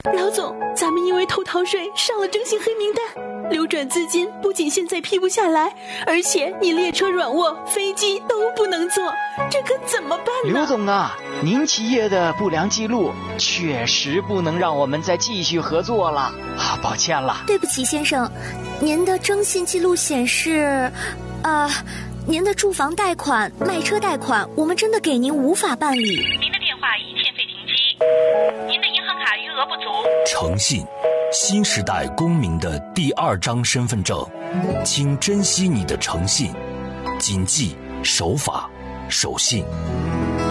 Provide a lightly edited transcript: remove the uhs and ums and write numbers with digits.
老总，咱们因为偷逃税上了征信黑名单，流转资金不仅现在批不下来，而且你列车软卧，飞机都不能坐，这可怎么办呢？ 刘总啊，您企业的不良记录确实不能让我们再继续合作了啊，抱歉了。 对不起，先生，您的征信记录显示，您的住房贷款、卖车贷款，我们真的给您无法办理。 您的电话已欠费停机，您的银行卡余额不足。 诚信，新时代公民的第2张身份证，请珍惜你的诚信，谨记守法守信。